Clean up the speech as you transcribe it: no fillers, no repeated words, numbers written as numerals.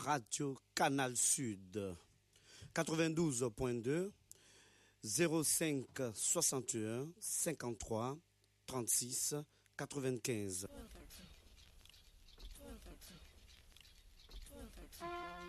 Radio Canal Sud 92.2 05 61 53 36 95. 12.